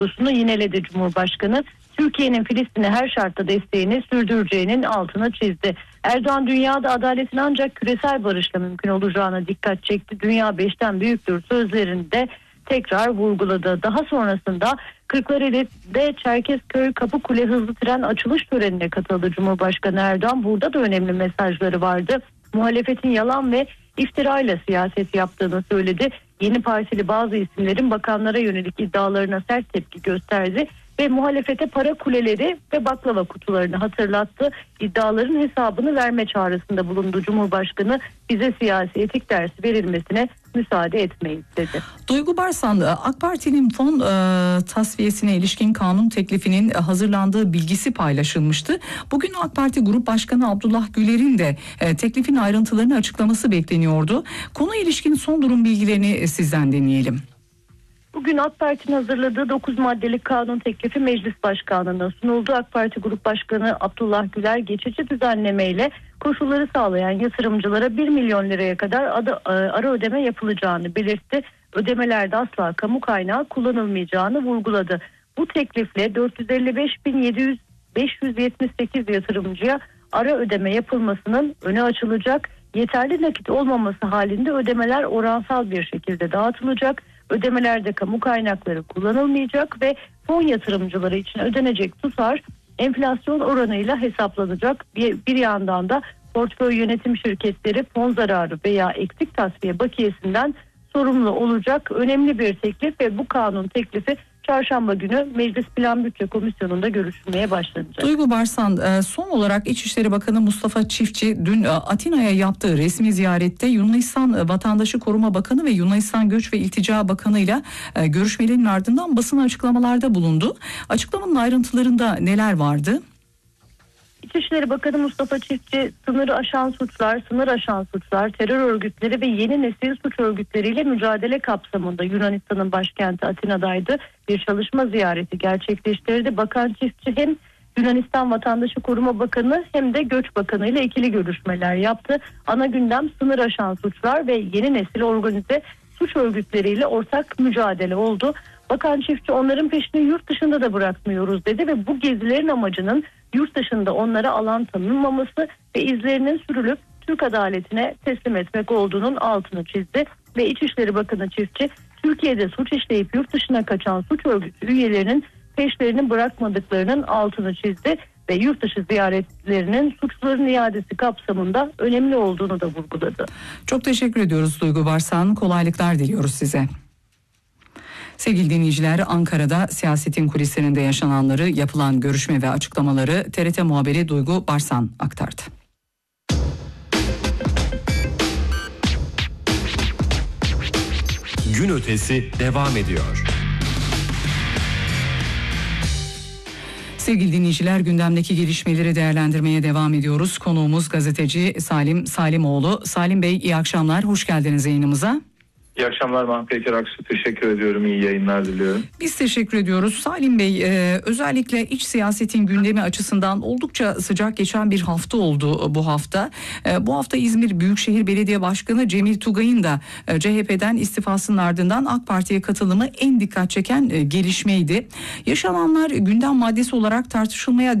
vurgusunu yineledi Cumhurbaşkanı. Türkiye'nin Filistin'e her şartta desteğini sürdüreceğinin altını çizdi. Erdoğan dünyada adaletin ancak küresel barışla mümkün olacağına dikkat çekti. Dünya 5'ten büyüktür sözlerini de tekrar vurguladı. Daha sonrasında Kırklareli'de Çerkezköy Kapıkule hızlı tren açılış törenine katıldı Cumhurbaşkanı Erdoğan. Burada da önemli mesajları vardı. Muhalefetin yalan ve iftirayla siyaset yaptığını söyledi. Yeni partili bazı isimlerin bakanlara yönelik iddialarına sert tepki gösterdi ve muhalefete para kuleleri ve baklava kutularını hatırlattı. İddiaların hesabını verme çağrısında bulundu Cumhurbaşkanı. Bize siyasi etik dersi verilmesine müsaade etmeyiz dedi. Duygu Barsan, AK Parti'nin fon tasfiyesine ilişkin kanun teklifinin hazırlandığı bilgisi paylaşılmıştı. Bugün AK Parti Grup Başkanı Abdullah Güler'in de teklifin ayrıntılarını açıklaması bekleniyordu. Konu ilişkin son durum bilgilerini sizden dinleyelim. Bugün AK Parti'nin hazırladığı 9 maddelik kanun teklifi Meclis Başkanlığı'na sunuldu. AK Parti Grup Başkanı Abdullah Güler geçici düzenlemeyle koşulları sağlayan yatırımcılara 1 milyon liraya kadar ara ödeme yapılacağını belirtti. Ödemelerde asla kamu kaynağı kullanılmayacağını vurguladı. Bu teklifle 455.578 yatırımcıya ara ödeme yapılmasının önü açılacak. Yeterli nakit olmaması halinde ödemeler oransal bir şekilde dağıtılacak. Ödemelerde kamu kaynakları kullanılmayacak ve fon yatırımcıları için ödenecek tutar enflasyon oranıyla hesaplanacak. Bir yandan da portföy yönetim şirketleri fon zararı veya eksik tasfiye bakiyesinden sorumlu olacak. Önemli bir teklif ve bu kanun teklifi Çarşamba günü Meclis Plan Bütçe Komisyonu'nda görüşülmeye başlanacak. Duygu Barsan, son olarak İçişleri Bakanı Mustafa Çiftçi dün Atina'ya yaptığı resmi ziyarette Yunanistan Vatandaşı Koruma Bakanı ve Yunanistan Göç ve İltica Bakanı ile görüşmelerinin ardından basına açıklamalarda bulundu. Açıklamanın ayrıntılarında neler vardı? İçişleri Bakanı Mustafa Çiftçi sınır aşan suçlar, terör örgütleri ve yeni nesil suç örgütleriyle mücadele kapsamında Yunanistan'ın başkenti Atina'daydı. Bir çalışma ziyareti gerçekleştirdi. Bakan Çiftçi hem Yunanistan Vatandaşı Koruma Bakanı hem de Göç Bakanı ile ikili görüşmeler yaptı. Ana gündem sınır aşan suçlar ve yeni nesil organize suç örgütleriyle ortak mücadele oldu. Bakan Çiftçi onların peşini yurt dışında da bırakmıyoruz dedi ve bu gezilerin amacının yurt dışında onlara alan tanınmaması ve izlerinin sürülüp Türk adaletine teslim etmek olduğunun altını çizdi. Ve İçişleri Bakanı Çiftçi, Türkiye'de suç işleyip yurt dışına kaçan suç örgütü üyelerinin peşlerini bırakmadıklarının altını çizdi ve yurt dışı ziyaretlerinin suçluların iadesi kapsamında önemli olduğunu da vurguladı. Çok teşekkür ediyoruz Duygu Barsan, kolaylıklar diliyoruz size. Sevgili dinleyiciler, Ankara'da siyasetin kulislerinde yaşananları, yapılan görüşme ve açıklamaları TRT muhabiri Duygu Barsan aktardı. Gün ötesi devam ediyor. Sevgili dinleyiciler, gündemdeki gelişmeleri değerlendirmeye devam ediyoruz. Konuğumuz gazeteci Salim Salimoğlu. Salim Bey, iyi akşamlar, hoş geldiniz yayınımıza. İyi akşamlar Mahmut Peker Aksu. Teşekkür ediyorum. İyi yayınlar diliyorum. Biz teşekkür ediyoruz. Salim Bey, özellikle iç siyasetin gündemi açısından oldukça sıcak geçen bir hafta oldu bu hafta. Bu hafta İzmir Büyükşehir Belediye Başkanı Cemil Tugay'ın da CHP'den istifasının ardından AK Parti'ye katılımı en dikkat çeken gelişmeydi. Yaşananlar gündem maddesi olarak tartışılmaya